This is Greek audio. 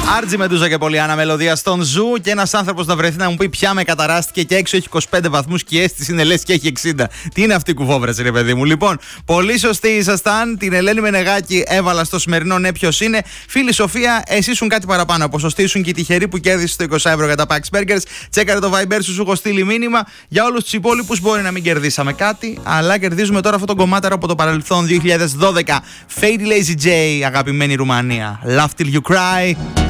Άρτζι Μεντούζα και Πολιάννα, μελωδία στον Ζου. Και ένας άνθρωπος να βρεθεί να μου πει πια με καταράστηκε και έξω έχει 25 βαθμούς και η αίσθηση είναι λες και έχει 60. Τι είναι αυτή η κουβόβραση, ρε παιδί μου. Λοιπόν, πολύ σωστοί ήσασταν. Την Ελένη Μενεγάκη έβαλα στο σημερινό ναι, ποιος είναι. Φίλη Σοφία, εσύ ήσουν κάτι παραπάνω. Από σωστή ήσουν και η τυχερή που κέρδισε το 20 ευρώ για τα Pax Burgers. Τσέκαρε το Viber σου έχω στείλει μήνυμα. Για όλους τους υπόλοιπους μπορεί να μην κερδίσαμε κάτι, αλλά κερδίζουμε τώρα αυτό το κομμάτι από το παρελθόν 2012. Fade Lazy J, αγαπημένη Ρουμανία. Love Till You Cry.